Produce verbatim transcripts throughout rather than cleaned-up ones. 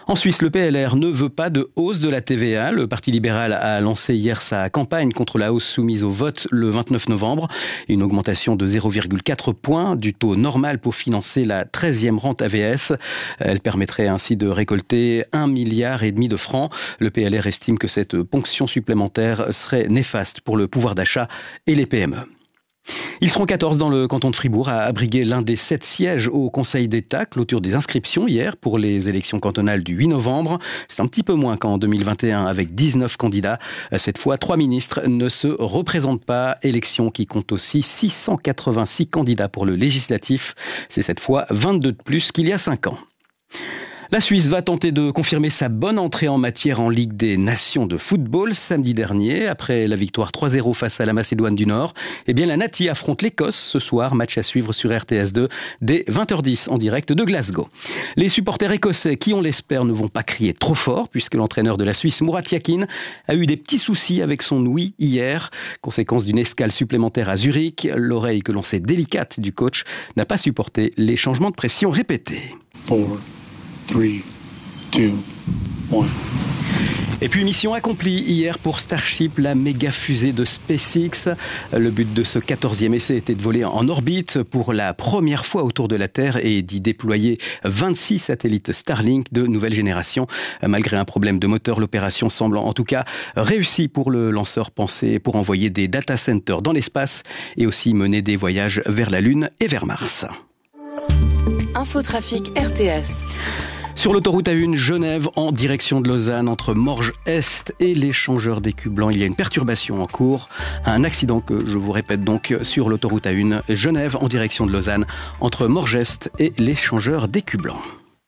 En Suisse, le P L R ne veut pas de hausse de la T V A. Le Parti libéral a lancé hier sa campagne contre la hausse soumise au vote le vingt-neuf novembre. Une augmentation de zéro virgule quatre points du taux normal pour financer la treizième rente A V S. Elle permettrait ainsi de récolter un milliard et demi de francs. Le P L R estime que cette ponction supplémentaire serait néfaste pour le pouvoir d'achat et les P M E. Ils seront quatorze dans le canton de Fribourg à abriguer l'un des sept sièges au Conseil d'État. Clôture des inscriptions hier pour les élections cantonales du huit novembre. C'est un petit peu moins qu'en deux mille vingt et un avec dix-neuf candidats. Cette fois, trois ministres ne se représentent pas. Élection qui compte aussi six cent quatre-vingt-six candidats pour le législatif. C'est cette fois vingt-deux de plus qu'il y a cinq ans. La Suisse va tenter de confirmer sa bonne entrée en matière en Ligue des Nations de football samedi dernier. Après la victoire trois zéro face à la Macédoine du Nord, eh bien la Nati affronte l'Écosse ce soir. Match à suivre sur R T S deux dès vingt heures dix en direct de Glasgow. Les supporters écossais, qui on l'espère ne vont pas crier trop fort, puisque l'entraîneur de la Suisse, Murat Yakin, a eu des petits soucis avec son ouïe hier. Conséquence d'une escale supplémentaire à Zurich, l'oreille que l'on sait délicate du coach n'a pas supporté les changements de pression répétés. Four. trois, deux, un. Et puis mission accomplie hier pour Starship, la méga fusée de SpaceX. Le but de ce quatorzième essai était de voler en orbite pour la première fois autour de la Terre et d'y déployer vingt-six satellites Starlink de nouvelle génération. Malgré un problème de moteur, l'opération semble en tout cas réussie pour le lanceur pensé pour envoyer des data centers dans l'espace et aussi mener des voyages vers la Lune et vers Mars. Infotrafic R T S. Sur l'autoroute A un, Genève en direction de Lausanne, entre Morges-Est et l'échangeur d'Écus Blanc, il y a une perturbation en cours. Un accident que je vous répète donc sur l'autoroute A un, Genève en direction de Lausanne, entre Morges-Est et l'échangeur d'Écus Blanc.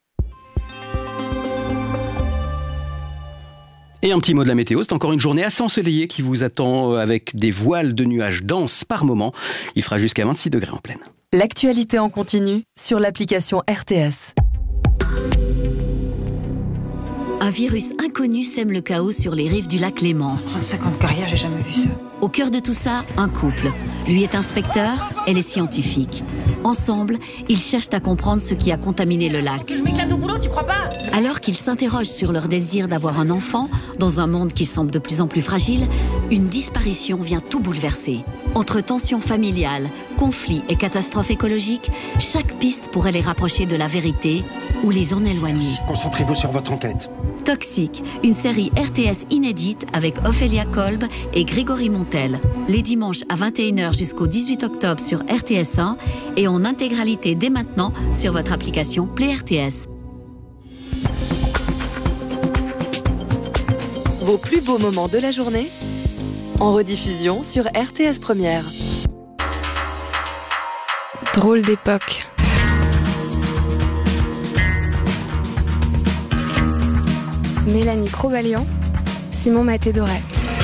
Et un petit mot de la météo, c'est encore une journée assez ensoleillée qui vous attend avec des voiles de nuages denses par moment. Il fera jusqu'à vingt-six degrés en pleine. L'actualité en continu sur l'application R T S. Un virus inconnu sème le chaos sur les rives du lac Léman. trente-cinq ans de carrière, j'ai jamais vu ça. Au cœur de tout ça, un couple. Lui est inspecteur, elle est scientifique. Ensemble, ils cherchent à comprendre ce qui a contaminé le lac. Je m'éclate au boulot, tu crois pas? Alors qu'ils s'interrogent sur leur désir d'avoir un enfant, dans un monde qui semble de plus en plus fragile, une disparition vient tout bouleverser. Entre tensions familiales, conflits et catastrophes écologiques, chaque piste pourrait les rapprocher de la vérité ou les en éloigner. Concentrez-vous sur votre enquête. Toxique, une série R T S inédite avec Ophélia Kolb et Grégory Montel. Les dimanches à vingt et une heures jusqu'au dix-huit octobre sur R T S un et en intégralité dès maintenant sur votre application Play R T S. Vos plus beaux moments de la journée en rediffusion sur R T S Première. Drôle d'époque. Mélanie Crobalian, Simon Maté-Doré.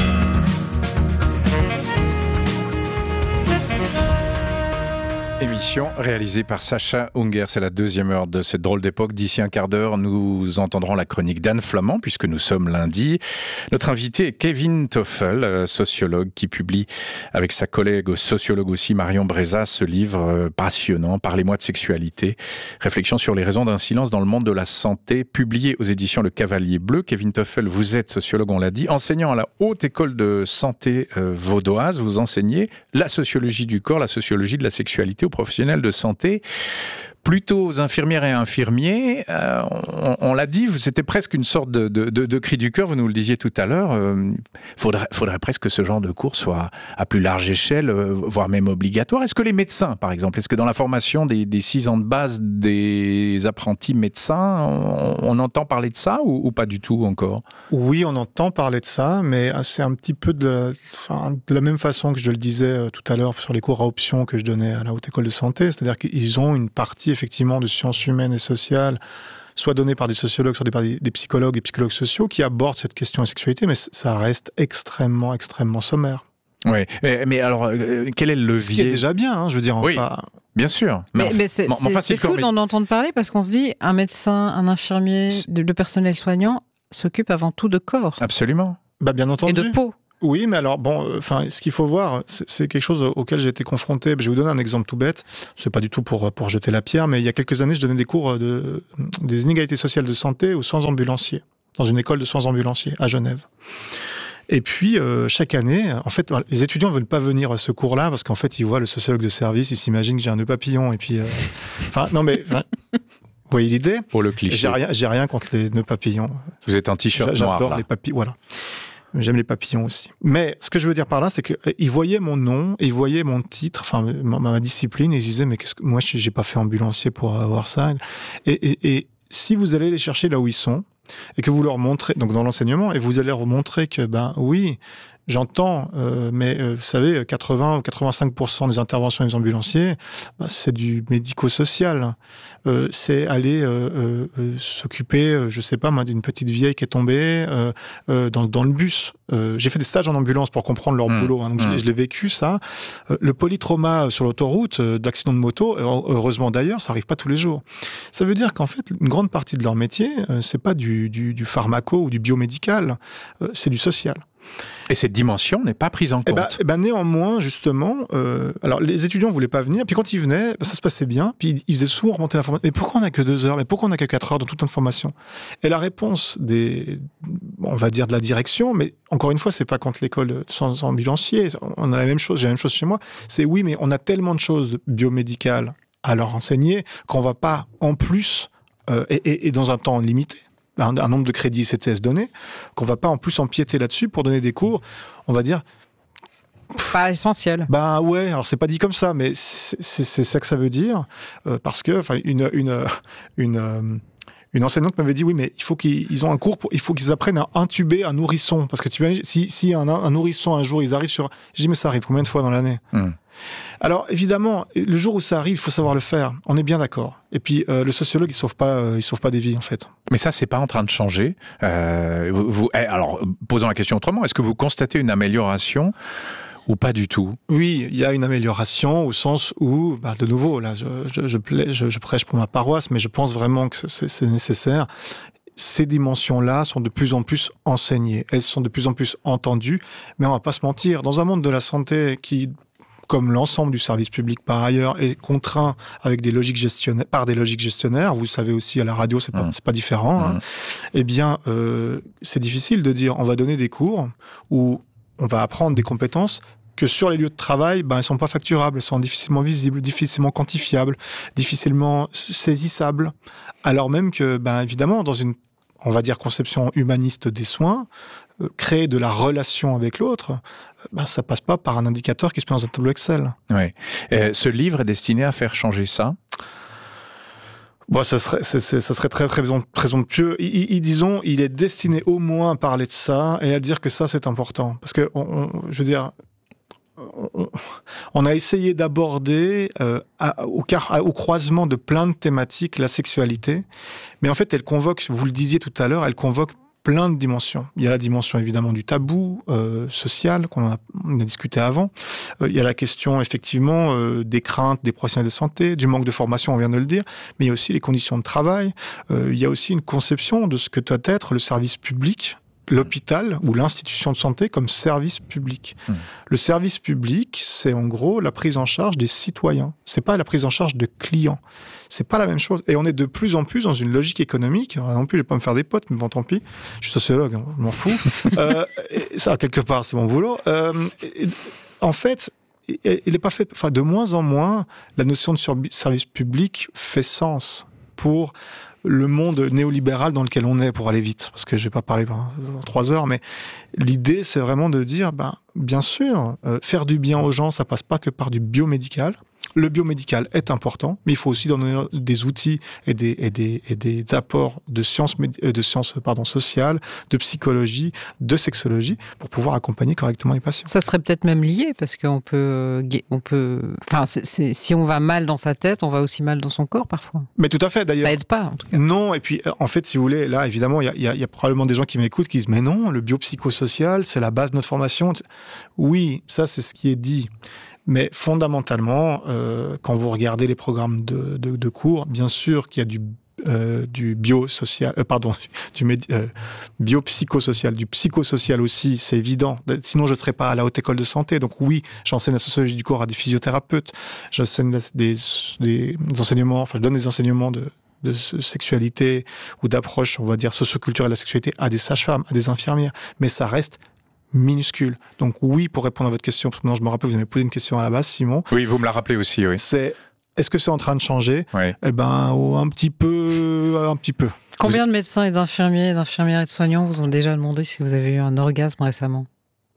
Émission réalisée par Sacha Unger. C'est la deuxième heure de cette drôle d'époque. D'ici un quart d'heure, nous entendrons la chronique d'Anne Flamand, puisque nous sommes lundi. Notre invité est Kevin Toffel, sociologue, qui publie avec sa collègue sociologue aussi, Marion Breza, ce livre passionnant, Parlez-moi de sexualité. Réflexion sur les raisons d'un silence dans le monde de la santé, publié aux éditions Le Cavalier Bleu. Kevin Toffel, vous êtes sociologue, on l'a dit, enseignant à la Haute École de Santé euh, vaudoise. Vous enseignez la sociologie du corps, la sociologie de la sexualité aux professionnels de santé, plutôt aux infirmières et infirmiers. Euh, on, on l'a dit, c'était presque une sorte de, de, de, de cri du cœur, vous nous le disiez tout à l'heure. Euh, faudrait, faudrait presque que ce genre de cours soit à plus large échelle, euh, voire même obligatoire. Est-ce que les médecins, par exemple, est-ce que dans la formation des, des six ans de base des apprentis médecins, on, on entend parler de ça ou, ou pas du tout encore? Oui, on entend parler de ça, mais c'est un petit peu de, enfin, de la même façon que je le disais tout à l'heure sur les cours à option que je donnais à la Haute École de Santé, c'est-à-dire qu'ils ont une partie effectivement de sciences humaines et sociales, soit donnée par des sociologues, soit par des, des psychologues et psychologues sociaux qui abordent cette question de la sexualité, mais ça reste extrêmement, extrêmement sommaire. Oui, mais, mais alors, euh, quel est le levier? Ce qui est déjà bien, hein, je veux dire. Oui, pas... bien sûr. Mais, mais, mais c'est, c'est, enfin, c'est fou mais... d'en entendre parler parce qu'on se dit, un médecin, un infirmier, de, de personnel soignant s'occupe avant tout de corps. Absolument. Bah, bien entendu. Et de peau. Oui, mais alors, bon, enfin, euh, ce qu'il faut voir, c'est, c'est quelque chose auquel j'ai été confronté. Je vais vous donner un exemple tout bête. C'est pas du tout pour, pour jeter la pierre, mais il y a quelques années, je donnais des cours de, des inégalités sociales de santé aux soins ambulanciers, dans une école de soins ambulanciers à Genève. Et puis, euh, chaque année, en fait, les étudiants ne veulent pas venir à ce cours-là parce qu'en fait, ils voient le sociologue de service, ils s'imaginent que j'ai un nœud papillon. Et puis, enfin, euh, non, mais, vous voyez l'idée ? Pour le cliché. J'ai rien, j'ai rien contre les nœuds papillons. Vous êtes un t-shirt J'adore noir. J'adore les papillons, voilà. J'aime les papillons aussi. Mais ce que je veux dire par là, c'est qu'ils voyaient mon nom, ils voyaient mon titre, enfin ma, ma discipline, et ils disaient, mais qu'est-ce que moi, je n'ai pas fait ambulancier pour avoir ça. Et, et, et si vous allez les chercher là où ils sont, et que vous leur montrez, donc dans l'enseignement, et vous allez leur montrer que, ben oui, j'entends, euh, mais euh, vous savez, quatre-vingts ou quatre-vingt-cinq pour cent des interventions des ambulanciers, bah, c'est du médico-social. Euh, c'est aller euh, euh, s'occuper, euh, je sais pas moi, d'une petite vieille qui est tombée euh, euh, dans, dans le bus. Euh, j'ai fait des stages en ambulance pour comprendre leur mmh. boulot, hein, donc mmh. je, je l'ai vécu ça. Euh, le polytrauma sur l'autoroute, euh, d'accident de moto, heureusement d'ailleurs, ça arrive pas tous les jours. Ça veut dire qu'en fait, une grande partie de leur métier, euh, c'est pas du, du, du pharmaco ou du biomédical, euh, c'est du social. Et cette dimension n'est pas prise en compte. Eh ben, eh ben néanmoins, justement, euh, alors les étudiants voulaient pas venir, puis quand ils venaient, ben, ça se passait bien, puis ils faisaient souvent remonter l'information. Mais pourquoi on n'a que deux heures ? Mais pourquoi on n'a que quatre heures dans toute information ? Et la réponse des, on va dire de la direction, mais encore une fois, c'est pas contre l'école sans ambulancier, on a la même chose, j'ai la même chose chez moi, c'est oui, mais on a tellement de choses biomédicales à leur enseigner qu'on va pas en plus, euh, et, et, et dans un temps limité, Un, un nombre de crédits C T S donnés, qu'on va pas en plus empiéter là-dessus pour donner des cours, on va dire... Pas essentiel. Ben ouais, alors c'est pas dit comme ça, mais c'est, c'est, c'est ça que ça veut dire, euh, parce que, enfin, une... une, une euh, Une enseignante m'avait dit, oui, mais il faut qu'ils ils ont un cours, pour, il faut qu'ils apprennent à intuber un nourrisson. Parce que tu imagines, si, si un, un nourrisson, un jour, ils arrivent sur... Je dis, mais ça arrive combien de fois dans l'année ? mmh. Alors, évidemment, le jour où ça arrive, il faut savoir le faire. On est bien d'accord. Et puis, euh, le sociologue, il ne sauve pas, euh, il sauve pas des vies, en fait. Mais ça, c'est pas en train de changer. Euh, vous, vous, alors, posons la question autrement. Est-ce que vous constatez une amélioration ou pas du tout ? Oui, il y a une amélioration au sens où, bah, de nouveau, là, je, je, je, je, je prêche pour ma paroisse, mais je pense vraiment que c'est, c'est nécessaire. Ces dimensions-là sont de plus en plus enseignées. Elles sont de plus en plus entendues. Mais on va pas se mentir. Dans un monde de la santé qui, comme l'ensemble du service public par ailleurs, est contraint avec des logiques gestionnaires, par des logiques gestionnaires, vous le savez aussi à la radio, c'est pas, mmh. c'est pas différent, mmh. hein. Eh bien, euh, c'est difficile de dire, on va donner des cours où on va apprendre des compétences que sur les lieux de travail, ben, elles sont pas facturables, elles sont difficilement visibles, difficilement quantifiables, difficilement saisissables. Alors même que, ben, évidemment, dans une, on va dire, conception humaniste des soins, euh, créer de la relation avec l'autre, ben, ça passe pas par un indicateur qui se met dans un tableau Excel. Oui. Euh, ce livre est destiné à faire changer ça ? Bon, ça serait, c'est, c'est, ça serait très présomptueux. Il, il, disons, il est destiné au moins à parler de ça et à dire que ça, c'est important. Parce que, on, on, je veux dire, on, on a essayé d'aborder euh, à, au, à, au croisement de plein de thématiques la sexualité, mais en fait, elle convoque, vous le disiez tout à l'heure, elle convoque plein de dimensions. Il y a la dimension évidemment du tabou euh, social qu'on a, on a discuté avant. Euh, il y a la question effectivement euh, des craintes des professionnels de santé, du manque de formation, on vient de le dire, mais il y a aussi les conditions de travail. Euh, il y a aussi une conception de ce que doit être le service public, l'hôpital ou l'institution de santé comme service public. Mmh. Le service public, c'est en gros la prise en charge des citoyens. C'est pas la prise en charge de clients. C'est pas la même chose. Et on est de plus en plus dans une logique économique. Alors non plus, je vais pas me faire des potes, mais bon, tant pis. Je suis sociologue, hein, je m'en fous. euh, et ça, quelque part, c'est mon boulot. Euh, et, en fait, il est pas fait. Enfin, de moins en moins, la notion de service public fait sens pour le monde néolibéral dans lequel on est, pour aller vite, parce que je vais pas parler pendant trois heures, mais l'idée, c'est vraiment de dire, ben, bien sûr, euh, faire du bien aux gens, ça passe pas que par du biomédical. Le biomédical est important, mais il faut aussi donner des outils et des, et des, et des apports de sciences, de sciences pardon, sociales, de psychologie, de sexologie, pour pouvoir accompagner correctement les patients. Ça serait peut-être même lié, parce qu'on peut... On peut enfin, c'est, c'est, si on va mal dans sa tête, on va aussi mal dans son corps, parfois. Mais tout à fait, d'ailleurs. Ça aide pas, en tout cas. Non, et puis, en fait, si vous voulez, là, évidemment, il y a, y, a, y a probablement des gens qui m'écoutent qui disent « Mais non, le biopsychosocial, c'est la base de notre formation. » Oui, ça, c'est ce qui est dit. Mais fondamentalement, euh, quand vous regardez les programmes de, de, de cours, bien sûr qu'il y a du euh, du biosocial, euh, pardon, du médi- euh, biopsychosocial, du psychosocial aussi, c'est évident. Sinon, je ne serais pas à la Haute École de Santé. Donc oui, j'enseigne la sociologie du corps à des physiothérapeutes. J'enseigne des, des, des enseignements, enfin, je donne des enseignements de, de sexualité ou d'approche, on va dire, socioculturelle de la sexualité à des sages-femmes, à des infirmières. Mais ça reste minuscule. Donc oui, pour répondre à votre question, parce que maintenant je me rappelle, vous avez posé une question à la base, Simon. Oui, vous me la rappelez aussi, oui. C'est, est-ce que c'est en train de changer ? Oui. Eh ben, oh, un petit peu, un petit peu. Combien de médecins et d'infirmiers, d'infirmières et de soignants vous ont déjà demandé si vous avez eu un orgasme récemment ?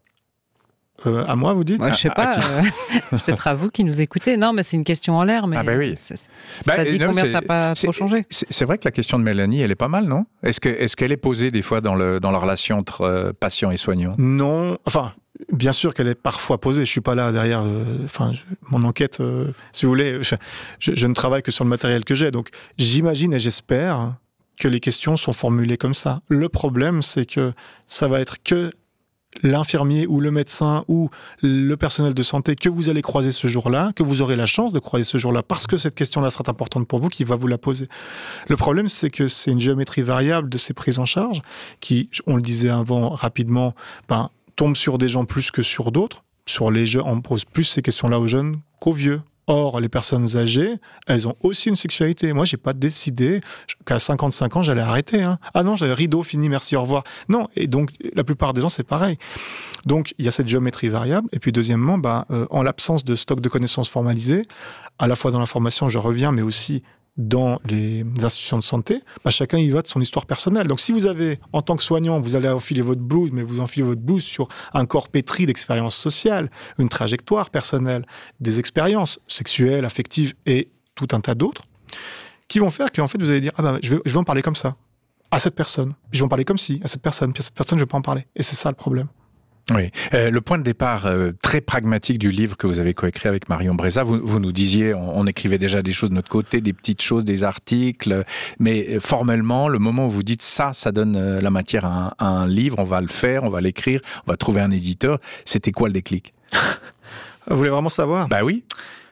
Euh, à moi, vous dites ? Moi, je sais pas, euh, peut-être à vous qui nous écoutez. Non, mais c'est une question en l'air, mais ah bah oui. c'est, bah, ça dit non, combien c'est, ça n'a pas c'est, trop changé. c'est, c'est vrai que la question de Mélanie, elle est pas mal, non ? Est-ce, que, est-ce qu'elle est posée des fois dans, le, dans la relation entre euh, patient et soignant ? Non, enfin, bien sûr qu'elle est parfois posée. Je suis pas là derrière. Euh, enfin, je, mon enquête, euh, si vous voulez, je, je, je ne travaille que sur le matériel que j'ai. Donc, j'imagine et j'espère que les questions sont formulées comme ça. Le problème, c'est que ça va être que l'infirmier ou le médecin ou le personnel de santé que vous allez croiser ce jour-là, que vous aurez la chance de croiser ce jour-là, parce que cette question-là sera importante pour vous, qui va vous la poser. Le problème, c'est que c'est une géométrie variable de ces prises en charge, qui, on le disait avant rapidement, ben, tombe sur des gens plus que sur d'autres. Sur les jeunes, on pose plus ces questions-là aux jeunes qu'aux vieux. Or, les personnes âgées, elles ont aussi une sexualité. Moi, j'ai pas décidé qu'à cinquante-cinq ans, j'allais arrêter. Hein. Ah non, j'avais rideau, fini, merci, au revoir. Non, et donc, la plupart des gens, c'est pareil. Donc, il y a cette géométrie variable. Et puis, deuxièmement, bah, euh, en l'absence de stock de connaissances formalisées, à la fois dans la formation, je reviens, mais aussi dans les institutions de santé, bah chacun y va de son histoire personnelle. Donc si vous avez, en tant que soignant, vous allez enfiler votre blouse, mais vous enfilez votre blouse sur un corps pétri d'expériences sociales, une trajectoire personnelle, des expériences sexuelles, affectives et tout un tas d'autres, qui vont faire qu'en fait vous allez dire « Ah ben, je vais, je vais en parler comme ça, à cette personne. Je vais en parler comme ci, à cette personne. Puis à cette personne, je ne vais pas en parler. » Et c'est ça le problème. Oui, euh, le point de départ euh, très pragmatique du livre que vous avez coécrit avec Marion Breza, vous, vous nous disiez, on, on écrivait déjà des choses de notre côté, des petites choses, des articles, mais euh, formellement, le moment où vous dites ça, ça donne euh, la matière à un, à un livre, on va le faire, on va l'écrire, on va trouver un éditeur, c'était quoi le déclic ? Vous voulez vraiment savoir ? Bah oui.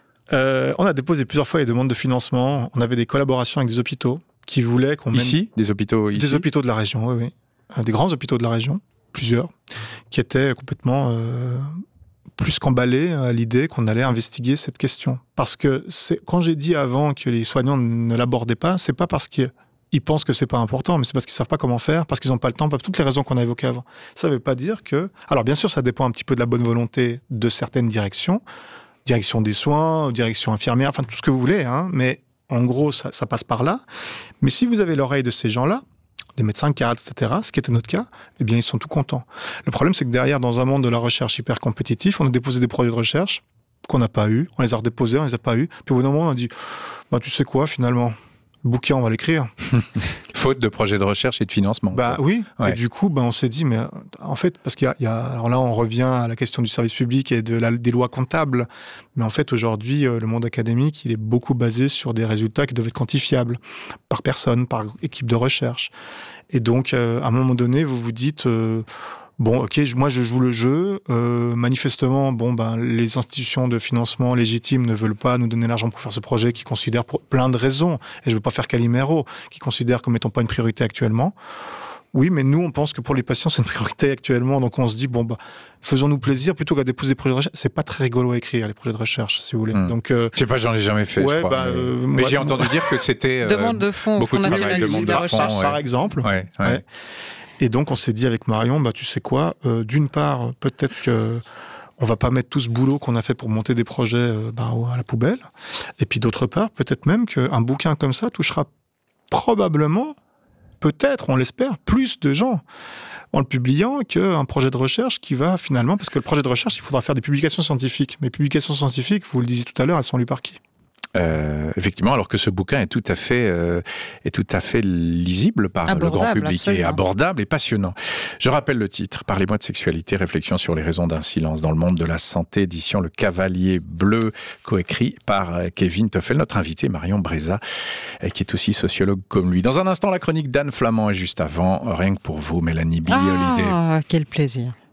Euh, on a déposé plusieurs fois les demandes de financement, on avait des collaborations avec des hôpitaux qui voulaient qu'on mène... Ici ? Des hôpitaux ici ? Des hôpitaux de la région, oui, oui. Des grands hôpitaux de la région. Plusieurs, qui étaient complètement euh, plus qu'emballés à l'idée qu'on allait investiguer cette question. Parce que c'est, quand j'ai dit avant que les soignants ne l'abordaient pas, c'est pas parce qu'ils pensent que c'est pas important, mais c'est parce qu'ils savent pas comment faire, parce qu'ils n'ont pas le temps, pour toutes les raisons qu'on a évoquées avant. Ça veut pas dire que... Alors bien sûr, ça dépend un petit peu de la bonne volonté de certaines directions, direction des soins, direction infirmière, enfin tout ce que vous voulez, hein, mais en gros, ça, ça passe par là. Mais si vous avez l'oreille de ces gens-là, des médecins cadres, et cetera, ce qui était notre cas, eh bien, ils sont tout contents. Le problème, c'est que derrière, dans un monde de la recherche hyper compétitif, on a déposé des projets de recherche qu'on n'a pas eu, on les a redéposés, on les a pas eu, puis au bout d'un moment, on a dit, bah, tu sais quoi, finalement, le bouquin, on va l'écrire. Faute de projets de recherche et de financement. Bah quoi. oui, ouais. Et du coup, bah, on s'est dit, mais en fait, parce qu'il y a, il y a, alors là, on revient à la question du service public et de la, des lois comptables, mais en fait, aujourd'hui, le monde académique, il est beaucoup basé sur des résultats qui doivent être quantifiables par personne, par équipe de recherche. Et donc, euh, à un moment donné, vous vous dites, euh, bon, ok, moi je joue le jeu. Euh, manifestement, bon, ben, les institutions de financement légitimes ne veulent pas nous donner l'argent pour faire ce projet, qu'ils considèrent pour plein de raisons. Et je ne veux pas faire Calimero, qui considèrent comme étant pas une priorité actuellement. Oui, mais nous, on pense que pour les patients, c'est une priorité actuellement. Donc, on se dit, bon, bah, faisons-nous plaisir plutôt qu'à déposer des projets de recherche. C'est pas très rigolo à écrire, les projets de recherche, si vous voulez. Mmh. Donc, euh, je sais pas, j'en ai jamais fait, ouais, je crois. Bah, mais euh, mais moi, j'ai entendu moi... dire que c'était euh, demande de fonds, beaucoup de travail, demande de recherche, fonds, ouais. par exemple. Ouais, ouais. Ouais. Et donc, on s'est dit avec Marion, bah, tu sais quoi, euh, d'une part, peut-être que on va pas mettre tout ce boulot qu'on a fait pour monter des projets euh, bah, à la poubelle. Et puis, d'autre part, peut-être même qu'un bouquin comme ça touchera probablement, peut-être, on l'espère, plus de gens en le publiant qu'un projet de recherche qui va finalement... Parce que le projet de recherche, il faudra faire des publications scientifiques. Mais les publications scientifiques, vous le disiez tout à l'heure, elles sont lues par qui ? Euh, effectivement, alors que ce bouquin est tout à fait, euh, est tout à fait lisible par abordable, le grand public absolument. Et abordable et passionnant. Je rappelle le titre, Parlez-moi de sexualité, réflexion sur les raisons d'un silence dans le monde de la santé, édition Le Cavalier Bleu, coécrit par Kevin Toffel, notre invité Marion Breza, qui est aussi sociologue comme lui. Dans un instant, la chronique d'Anne Flamand et juste avant, rien que pour vous, Mélanie Billy-Holiday. Ah, quel plaisir.